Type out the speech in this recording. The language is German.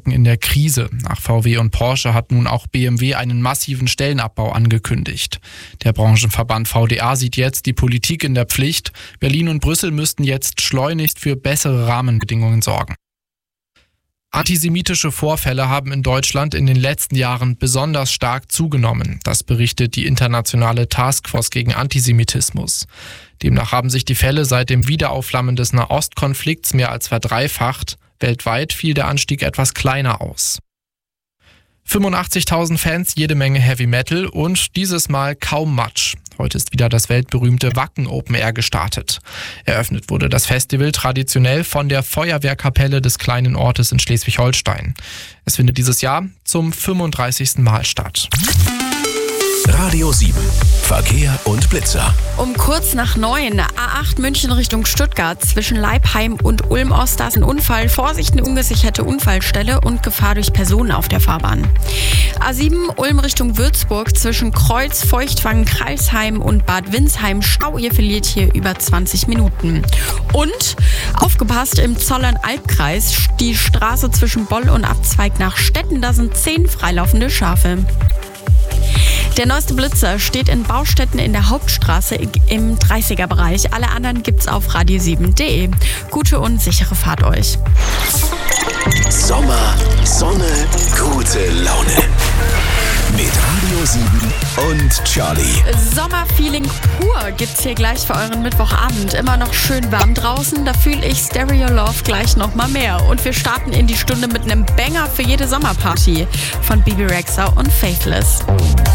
stecken in der Krise. Nach VW und Porsche hat nun auch BMW einen massiven Stellenabbau angekündigt. Der Branchenverband VDA sieht jetzt die Politik in der Pflicht. Berlin und Brüssel müssten jetzt schleunigst für bessere Rahmenbedingungen sorgen. Antisemitische Vorfälle haben in Deutschland in den letzten Jahren besonders stark zugenommen. Das berichtet die internationale Taskforce gegen Antisemitismus. Demnach haben sich die Fälle seit dem Wiederaufflammen des Nahostkonflikts mehr als verdreifacht. Weltweit fiel der Anstieg etwas kleiner aus. 85.000 Fans, jede Menge Heavy Metal und dieses Mal kaum Matsch. Heute ist wieder das weltberühmte Wacken Open Air gestartet. Eröffnet wurde das Festival traditionell von der Feuerwehrkapelle des kleinen Ortes in Schleswig-Holstein. Es findet dieses Jahr zum 35. Mal statt. Radio 7. Verkehr und Blitzer. Um kurz nach 9, A8 München Richtung Stuttgart, zwischen Leipheim und Ulm-Ost, da ist ein Unfall. Vorsicht, eine ungesicherte Unfallstelle und Gefahr durch Personen auf der Fahrbahn. A7 Ulm Richtung Würzburg, zwischen Kreuz, Feuchtwangen, Kreilsheim und Bad Windsheim Stau. Ihr verliert hier über 20 Minuten. Und aufgepasst, im Zollern-Albkreis, die Straße zwischen Boll und Abzweig nach Stetten, da sind 10 freilaufende Schafe. Der neueste Blitzer steht in Baustätten in der Hauptstraße im 30er-Bereich. Alle anderen gibt's auf radio7.de. Gute und sichere Fahrt euch. Sommer, Sonne, gute Laune. Mit Radio 7 und Charlie. Sommerfeeling pur gibt's hier gleich für euren Mittwochabend. Immer noch schön warm draußen, da fühle ich Stereo Love gleich noch mal mehr. Und wir starten in die Stunde mit einem Banger für jede Sommerparty von Bebe Rexha und Faithless.